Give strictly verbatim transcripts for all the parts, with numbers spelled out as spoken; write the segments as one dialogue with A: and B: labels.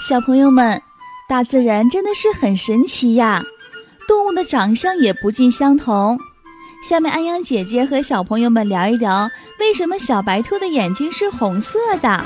A: 小朋友们，大自然真的是很神奇呀，动物的长相也不尽相同。下面安阳姐姐和小朋友们聊一聊，为什么小白兔的眼睛是红色的。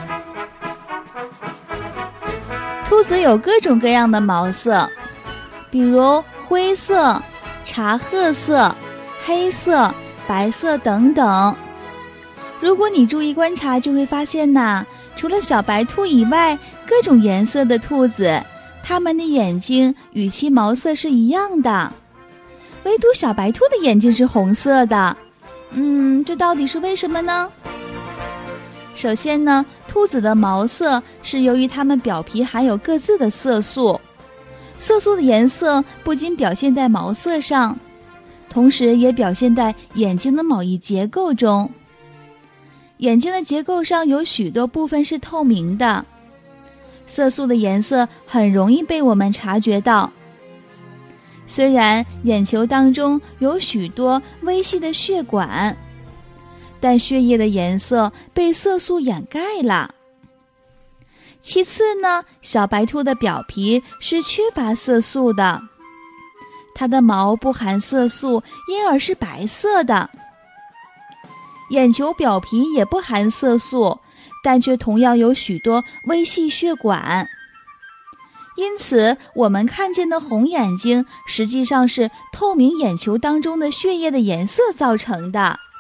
A: 兔子有各种各样的毛色，比如灰色、茶褐色、黑色、白色等等。如果你注意观察，就会发现呐，除了小白兔以外，各种颜色的兔子，它们的眼睛与其毛色是一样的，唯独小白兔的眼睛是红色的。嗯，这到底是为什么呢？首先呢，兔子的毛色是由于它们表皮含有各自的色素，色素的颜色不仅表现在毛色上，同时也表现在眼睛的某一结构中。眼睛的结构上有许多部分是透明的，色素的颜色很容易被我们察觉到。虽然眼球当中有许多微细的血管，但血液的颜色被色素掩盖了。其次呢，小白兔的表皮是缺乏色素的，它的毛不含色素，因而是白色的。眼球表皮也不含色素，但却同样有许多微细血管。因此，我们看见的红眼睛实际上是透明眼球当中的血液的颜色造成的。